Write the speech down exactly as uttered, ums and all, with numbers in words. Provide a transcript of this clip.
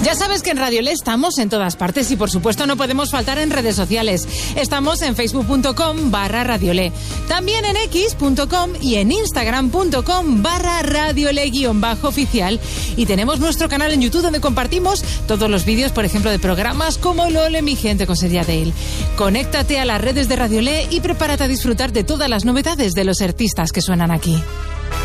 Ya sabes que en Radiolé estamos en todas partes y por supuesto no podemos faltar en redes sociales. Estamos en facebook punto com barra Radiolé, también en x punto com y en instagram punto com barra Radiolé guión bajo oficial, y tenemos nuestro canal en YouTube donde compartimos todos los vídeos, por ejemplo, de programas como Lole mi gente con Seria Dale. Conéctate a las redes de Radiolé y prepárate a disfrutar de todas las novedades de los artistas que suenan aquí.